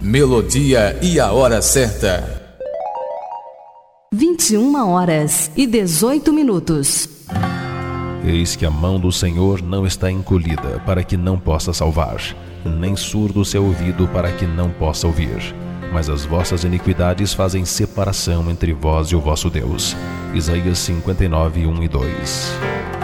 Melodia e a hora certa. 21h18. Eis que a mão do Senhor não está encolhida para que não possa salvar, nem surdo o seu ouvido para que não possa ouvir. Mas as vossas iniquidades fazem separação entre vós e o vosso Deus. Isaías 59, 1 e 2.